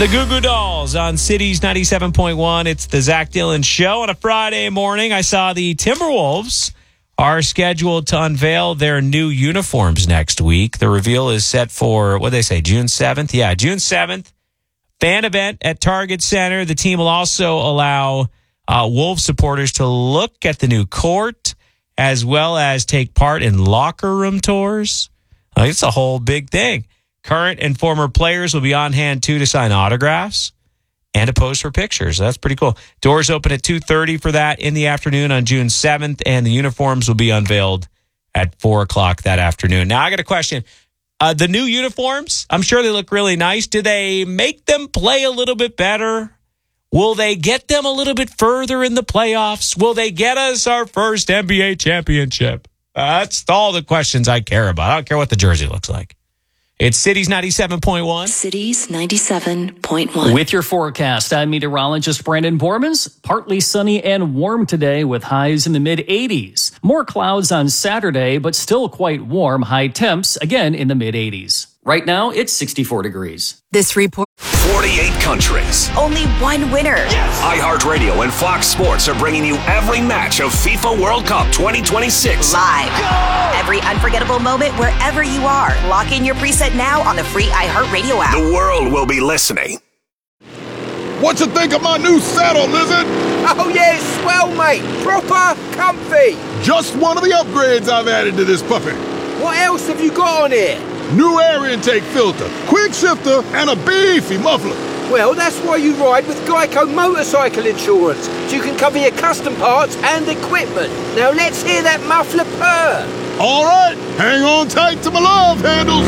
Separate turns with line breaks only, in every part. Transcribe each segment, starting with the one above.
The Goo Goo Dolls on Cities 97.1. It's the Zach Dillon Show on a Friday morning. I saw the Timberwolves are scheduled to unveil their new uniforms next week. The reveal is set for, what did they say, June 7th? Yeah, June 7th. Fan event at Target Center. The team will also allow Wolves supporters to look at the new court as well as take part in locker room tours. It's a whole big thing. Current and former players will be on hand, too, to sign autographs and to pose for pictures. That's pretty cool. Doors open at 2:30 for that in the afternoon on June 7th, and the uniforms will be unveiled at 4 o'clock that afternoon. Now, I got a question. The new uniforms, I'm sure they look really nice. Do they make them play a little bit better? Will they get them a little bit further in the playoffs? Will they get us our first NBA championship? That's all the questions I care about. I don't care what the jersey looks like. It's Cities 97.1.
Cities 97.1.
With your forecast, I'm meteorologist Brandon Bormans. Partly sunny and warm today with highs in the mid-80s. More clouds on Saturday, but still quite warm. High temps, again, in the mid-80s. Right now, it's 64 degrees.
This report.
48 countries.
Only one winner.
Yes. iHeartRadio and Fox Sports are bringing you every match of FIFA World Cup 2026.
Live. Go! Every unforgettable moment wherever you are. Lock in your preset now on the free iHeartRadio app.
The world will be listening.
What you think of my new saddle, Lizard?
Oh, yeah, it's swell, mate. Proper comfy.
Just one of the upgrades I've added to this puppy.
What else have you got on here?
New air intake filter, quick shifter, and a beefy muffler.
Well, that's why you ride with Geico Motorcycle Insurance, so you can cover your custom parts and equipment. Now let's hear that muffler purr.
All right, hang on tight to my love handles.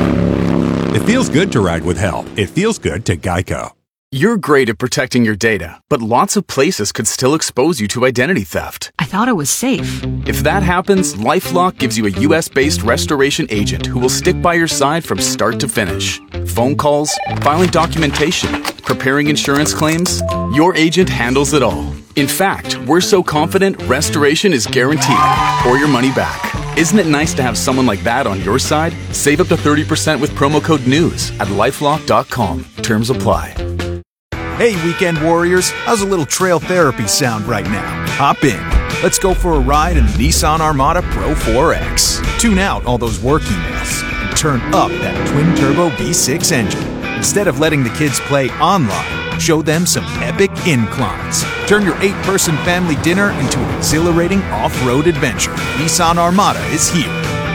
It feels good to ride with help. It feels good to Geico.
You're great at protecting your data, but lots of places could still expose you to identity theft.
I thought it was safe.
If that happens, LifeLock gives you a U.S.-based restoration agent who will stick by your side from start to finish. Phone calls, filing documentation, preparing insurance claims, your agent handles it all. In fact, we're so confident restoration is guaranteed or your money back. Isn't it nice to have someone like that on your side? Save up to 30% with promo code NEWS at LifeLock.com. Terms apply.
Hey, weekend warriors, how's a little trail therapy sound right now? Hop in. Let's go for a ride in the Nissan Armada Pro 4X. Tune out all those work emails and turn up that twin-turbo V6 engine. Instead of letting the kids play online, show them some epic inclines. Turn your 8-person family dinner into an exhilarating off-road adventure. Nissan Armada is here.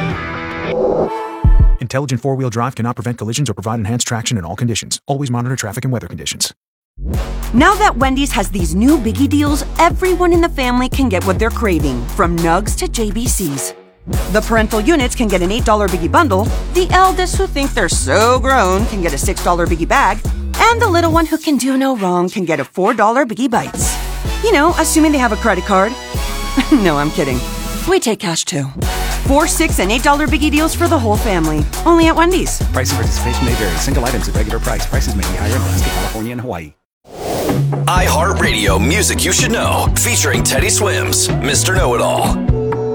Intelligent four-wheel drive cannot prevent collisions or provide enhanced traction in all conditions. Always monitor traffic and weather conditions.
Now that Wendy's has these new biggie deals, everyone in the family can get what they're craving, from nugs to JBCs. The parental units can get an $8 biggie bundle, the eldest who think they're so grown can get a $6 biggie bag, and the little one who can do no wrong can get a $4 biggie bites. You know, assuming they have a credit card. No, I'm kidding. We take cash too. 4, $6, and $8 biggie deals for the whole family. Only at Wendy's.
Price and participation may vary. Single items at regular price. Prices may be higher in Alaska, California, and Hawaii.
iHeartRadio Music You Should Know, featuring Teddy Swims, Mr. Know-It-All.